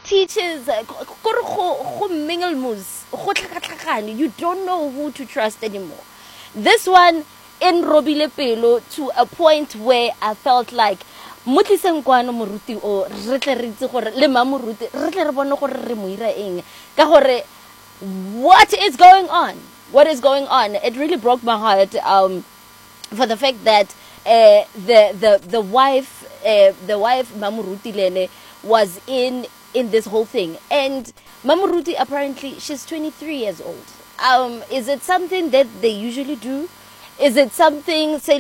teachers, you don't know who to trust anymore. This one in Robile Pelo to a point where I felt like what is going on? What is going on? It really broke my heart for the fact that the wife Mamuruti Lene was in this whole thing, and Mamuruti apparently she's 23 years old. Is it something that they usually do? Is it something say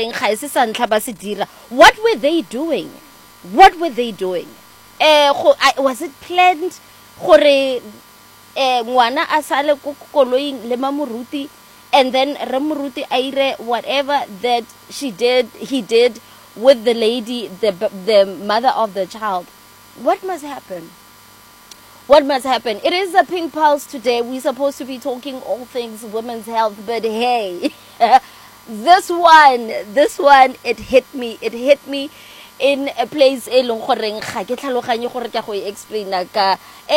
what were they doing? What were they doing? Was it planned gore ngwana asale ko koloing le Mamuruti, and then Ramuruti aire whatever that he did with the lady, the mother of the child? What must happen? What must happen? It is a Pink Pulse today. We're supposed to be talking all things women's health, but hey, this one, it hit me in a place e leng gore ga ke tlhaloganye gore ka go explain ka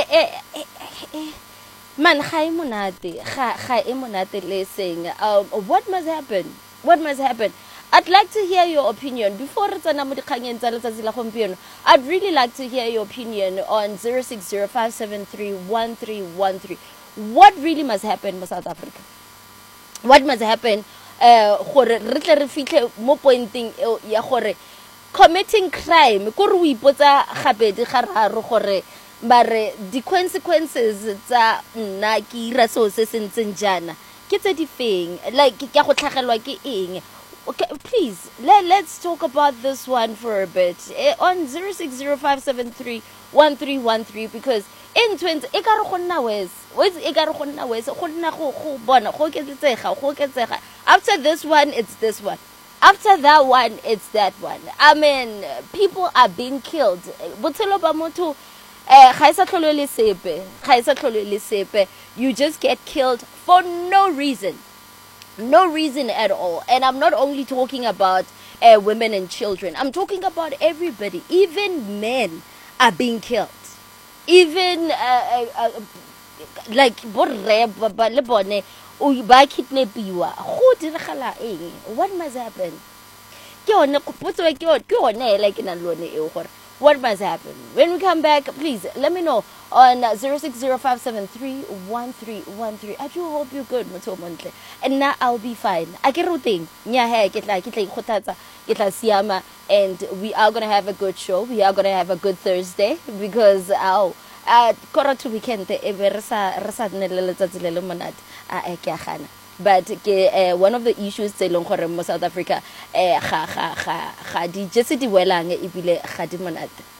man ga e monate listen. What must happen? I'd like to hear your opinion before I'd really like to hear your opinion on 0605731313. What really must happen in South Africa? What must happen committing crime but the consequences tsa nna ke ira so se sentseng jana ke tse di feng, like ke go tlhagelwa ke eng. Okay, please let's talk about this one for a bit on 0605731313, because in 20 e ka re go nna wes go nna go bona go oketsega. After this one it's this one, after that one it's that one. I mean, people are being killed. Botshelo ba motho you just get killed for no reason at all. And I'm not only talking about women and children, I'm talking about everybody. Even men are being killed, even like what must happen? What must happen? When we come back, please let me know on 0605731313. I do hope you're good, Motomontle. And now I'll be fine. I get routine. And we are gonna have a good show. We are gonna have a good Thursday because Koratu weekend but one of the issues tse leng gore mo South Africa ga di jetse di welang ebile ga di monate.